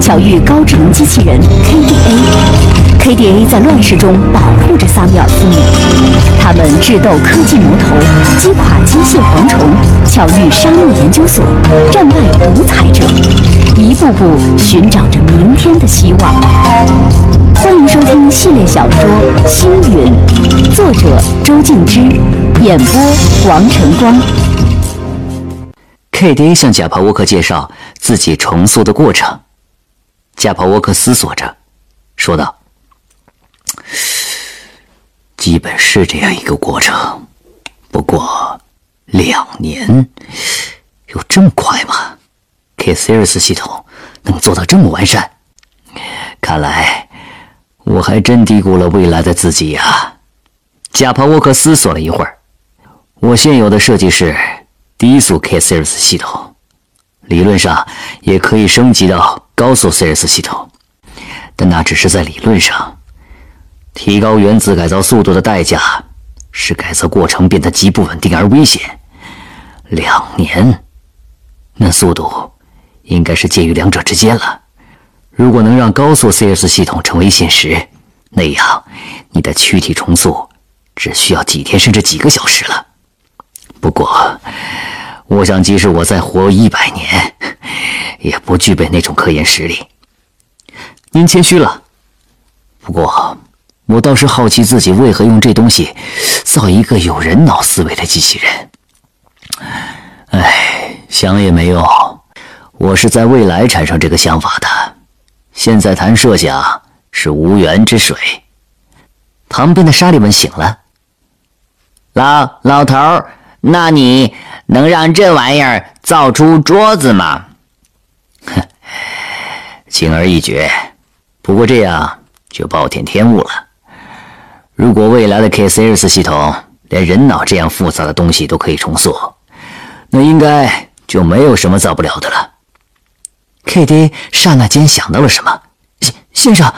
巧遇高智能机器人 KDA。KDA 在乱世中保护着萨米尔父母，他们智斗科技魔头，击垮机械蝗虫，巧遇沙漠研究所，战败独裁者，一步步寻找着明天的希望。欢迎收听系列小说《星云》，作者周静之，演播王晨光。 KDA 向贾帕沃克介绍自己重塑的过程。贾帕沃克思索着，说道：“基本是这样一个过程，不过2年，有这么快吗 ？K-Series 系统能做到这么完善？看来我还真低估了未来的自己呀。”贾帕沃克思索了一会儿，我现有的设计是低速 K-Series 系统，理论上也可以升级到高速 Series 系统，但那只是在理论上。提高原子改造速度的代价是改造过程变得极不稳定而危险。2年，那速度应该是介于两者之间了。如果能让高速 CS 系统成为现实，那样你的躯体重塑只需要几天甚至几个小时了。不过我想即使我再活100年，也不具备那种科研实力。您谦虚了，不过我倒是好奇自己为何用这东西造一个有人脑思维的机器人。想也没用，我是在未来产生这个想法的，现在谈设想是无源之水。旁边的沙利文醒了。 老头儿，那你能让这玩意儿造出桌子吗？ 轻而易举，不过这样就暴殄天物了。如果未来的 K-Series 系统连人脑这样复杂的东西都可以重塑，那应该就没有什么造不了的了。KD 刹那间想到了什么，先生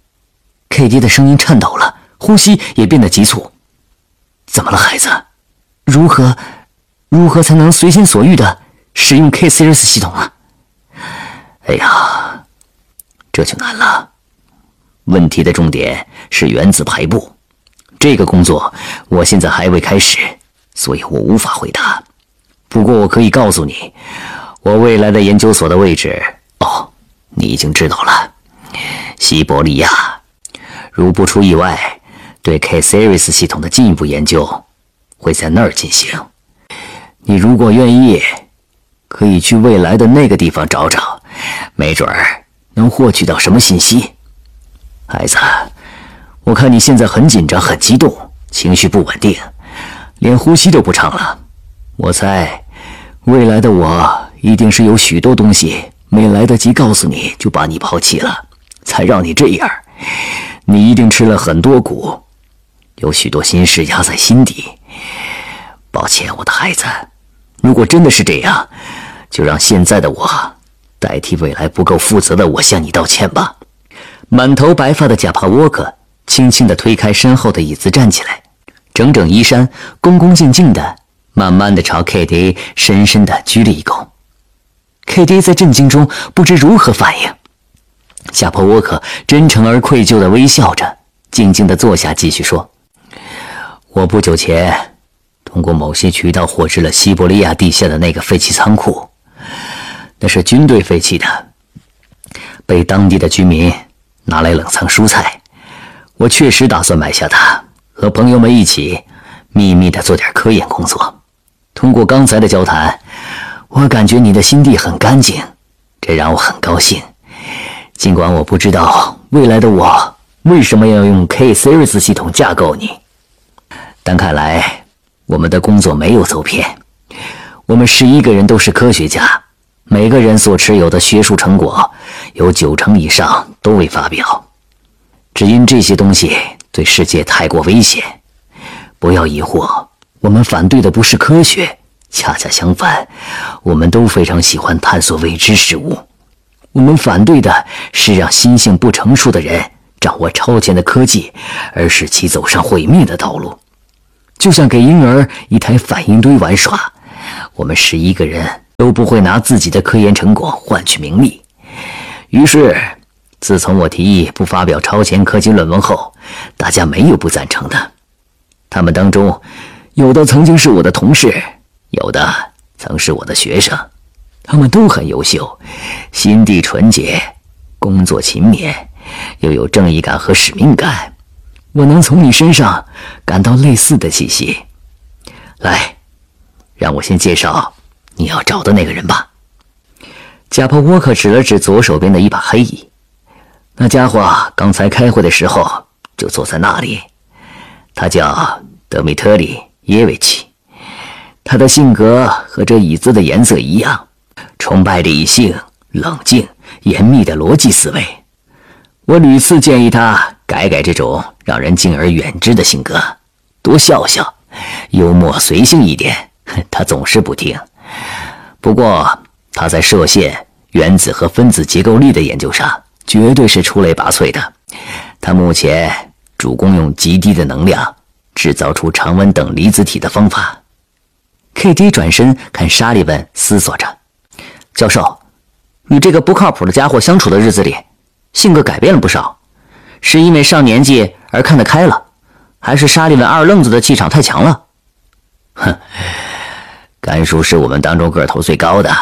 ，KD 的声音颤抖了，呼吸也变得急促。怎么了，孩子？如何才能随心所欲地使用 K-Series 系统呢？哎呀，这就难了。问题的重点是原子排布，这个工作我现在还未开始，所以我无法回答。不过我可以告诉你，我未来的研究所的位置，你已经知道了，西伯利亚。如不出意外，对 K-Series 系统的进一步研究会在那儿进行。你如果愿意，可以去未来的那个地方找找，没准儿能获取到什么信息。孩子，我看你现在很紧张很激动，情绪不稳定，连呼吸都不畅了。我猜未来的我一定是有许多东西没来得及告诉你就把你抛弃了，才让你这样。你一定吃了很多苦，有许多心事压在心底。抱歉，我的孩子，如果真的是这样，就让现在的我代替未来不够负责的我向你道歉吧。满头白发的贾帕沃克轻轻地推开身后的椅子站起来，整整衣衫，恭恭敬敬地慢慢地朝 KDA 深深地鞠了一躬。KDA 在震惊中不知如何反应。贾帕沃克真诚而愧疚地微笑着，静静地坐下，继续说：“我不久前通过某些渠道获知了西伯利亚地下的那个废弃仓库，那是军队废弃的，被当地的居民拿来冷藏蔬菜。我确实打算买下它，和朋友们一起秘密地做点科研工作。通过刚才的交谈，我感觉你的心地很干净，这让我很高兴。尽管我不知道未来的我为什么要用 K-Series 系统架构你，但看来我们的工作没有走偏。我们11个人都是科学家，每个人所持有的学术成果有90%以上都未发表，只因这些东西对世界太过危险。不要疑惑，我们反对的不是科学，恰恰相反，我们都非常喜欢探索未知事物。我们反对的是让心性不成熟的人掌握超前的科技，而使其走上毁灭的道路。就像给婴儿一台反应堆玩耍，我们11个人都不会拿自己的科研成果换取名利。 于是，自从我提议不发表超前科技论文后，大家没有不赞成的。他们当中，有的曾经是我的同事，有的曾是我的学生，他们都很优秀，心地纯洁，工作勤勉，又有正义感和使命感。我能从你身上感到类似的气息。来，让我先介绍你要找的那个人吧。贾珀沃克指了指左手边的一把黑椅，那家伙刚才开会的时候就坐在那里。他叫德米特里耶维奇，他的性格和这椅子的颜色一样，崇拜理性、冷静、严密的逻辑思维。我屡次建议他改这种让人敬而远之的性格，多笑笑，幽默随性一点，他总是不听。不过他在射线、原子和分子结构力的研究上绝对是出类拔萃的。他目前主攻用极低的能量制造出常温等离子体的方法。KD 转身看沙利文，思索着：“教授，与这个不靠谱的家伙相处的日子里，性格改变了不少，是因为上年纪而看得开了，还是沙利文二愣子的气场太强了？”哼，甘叔是我们当中个头最高的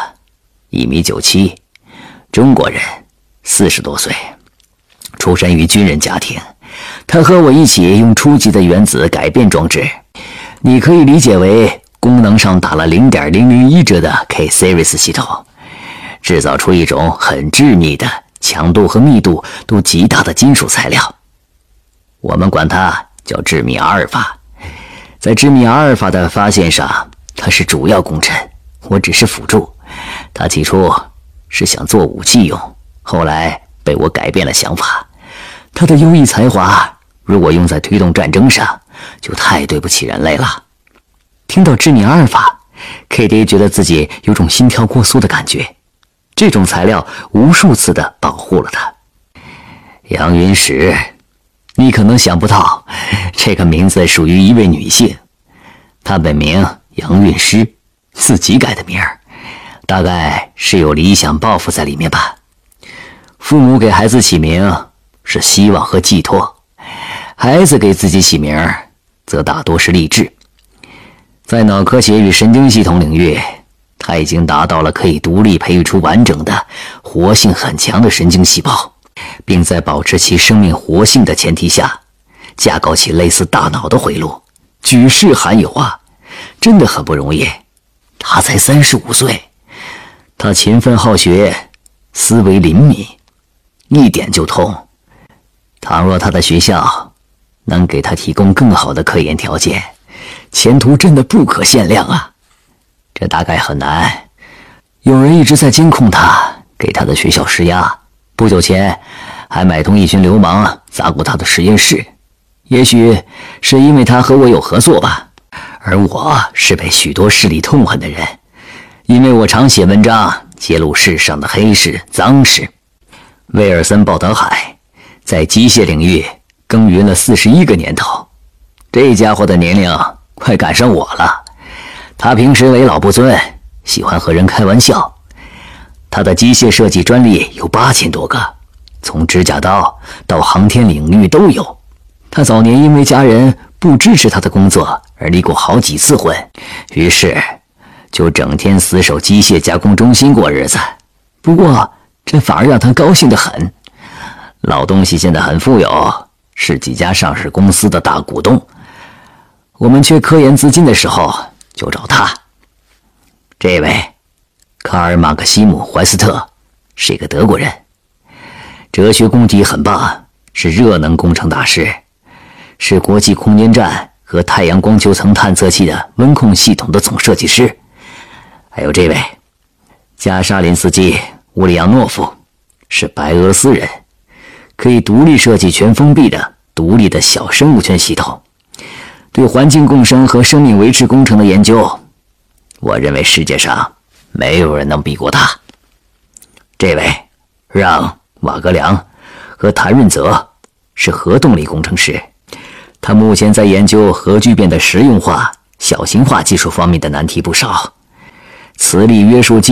，1.97米，中国人，40多岁，出身于军人家庭。他和我一起用初级的原子改变装置，你可以理解为功能上打了0.001折的 K-Series 系统，制造出一种很致密的、强度和密度都极大的金属材料。我们管它叫致密阿尔法。在致密阿尔法的发现上，他是主要功臣，我只是辅助。他起初是想做武器用，后来被我改变了想法。他的优异才华如果用在推动战争上，就太对不起人类了。听到致密阿尔法， KD 觉得自己有种心跳过速的感觉。这种材料无数次地保护了他。杨云石，你可能想不到，这个名字属于一位女性，她本名杨韵诗，自己改的名儿，大概是有理想抱负在里面吧。父母给孩子起名是希望和寄托，孩子给自己起名则大多是励志。在脑科学与神经系统领域，他已经达到了可以独立培育出完整的、活性很强的神经细胞，并在保持其生命活性的前提下，架构起类似大脑的回路，举世罕有啊，真的很不容易。他才35岁，他勤奋好学，思维灵敏，一点就通。倘若他的学校能给他提供更好的科研条件，前途真的不可限量啊。这大概很难，有人一直在监控他，给他的学校施压，不久前还买通一群流氓砸过他的实验室。也许是因为他和我有合作吧，而我是被许多势力痛恨的人，因为我常写文章揭露世上的黑事脏事。威尔森·鲍德海在机械领域耕耘了41个年头，这家伙的年龄快赶上我了。他平时为老不尊，喜欢和人开玩笑。他的机械设计专利有8000多个，从指甲刀到航天领域都有。他早年因为家人不支持他的工作而离过好几次婚，于是就整天死守机械加工中心过日子。不过这反而让他高兴得很。老东西现在很富有，是几家上市公司的大股东。我们缺科研资金的时候就找他。这位卡尔·马克西姆·怀斯特是一个德国人，哲学功底很棒，是热能工程大师，是国际空间站和太阳光球层探测器的温控系统的总设计师。还有这位加沙林斯基·乌里扬诺夫，是白俄罗斯人，可以独立设计全封闭的独立的小生物圈系统。对环境共生和生命维持工程的研究，我认为世界上没有人能比过他。这位让·瓦格良和谭润泽是核动力工程师，他目前在研究核聚变的实用化、小型化技术方面的难题不少。磁力约束技